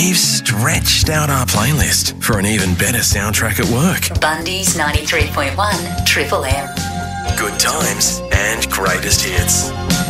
we've stretched out our playlist for an even better soundtrack at work. Bundy's 93.1 Triple M. Good times and greatest hits.